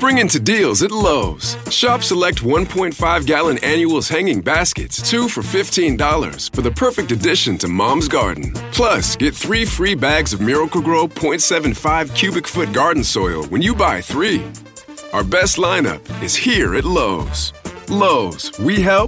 Spring into deals at Lowe's. Shop select 1.5-gallon annuals hanging baskets, 2 for $15 for the perfect addition to Mom's garden. Plus, get 3 free bags of Miracle-Gro 0.75 cubic foot garden soil when you buy 3. Our best lineup is here at Lowe's. Lowe's, we help,